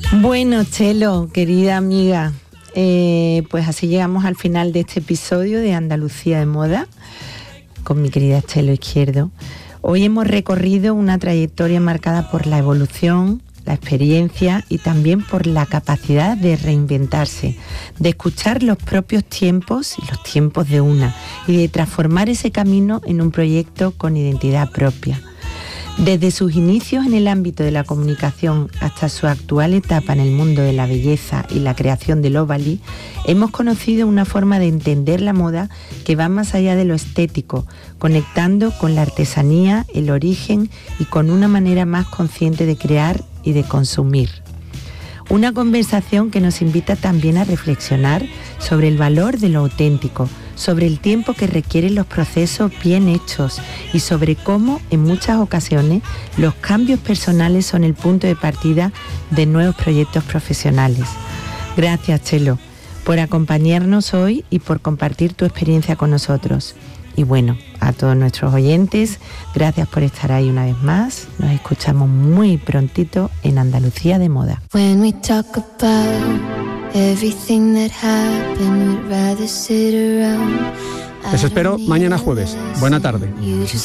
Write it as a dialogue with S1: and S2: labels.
S1: Bueno, Chelo, querida amiga, pues así llegamos al final de este episodio de Andalucía de Moda con mi querida Chelo Izquierdo. Hoy hemos recorrido una trayectoria marcada por la evolución, la experiencia y también por la capacidad de reinventarse, de escuchar los propios tiempos y los tiempos de una y de transformar ese camino en un proyecto con identidad propia. Desde sus inicios en el ámbito de la comunicación hasta su actual etapa en el mundo de la belleza y la creación del Ovaly, hemos conocido una forma de entender la moda que va más allá de lo estético, conectando con la artesanía, el origen y con una manera más consciente de crear y de consumir. Una conversación que nos invita también a reflexionar sobre el valor de lo auténtico, sobre el tiempo que requieren los procesos bien hechos y sobre cómo, en muchas ocasiones, los cambios personales son el punto de partida de nuevos proyectos profesionales. Gracias, Chelo, por acompañarnos hoy y por compartir tu experiencia con nosotros. Y bueno, a todos nuestros oyentes, gracias por estar ahí una vez más. Nos escuchamos muy prontito en Andalucía de Moda.
S2: Les espero mañana jueves. Buena tarde.